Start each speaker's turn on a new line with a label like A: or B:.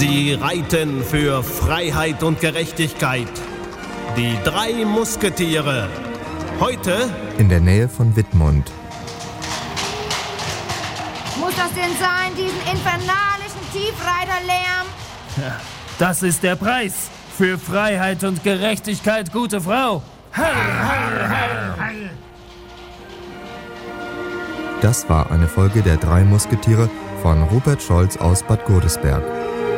A: Sie reiten für Freiheit und Gerechtigkeit. Die 3 Musketiere. Heute
B: in der Nähe von Wittmund.
C: Muss das denn sein, diesen infernalischen Tiefreiterlärm?
D: Ja, das ist der Preis für Freiheit und Gerechtigkeit, gute Frau. Heil, heil, heil, heil.
B: Das war eine Folge der 3 Musketiere von Rupert Scholz aus Bad Godesberg.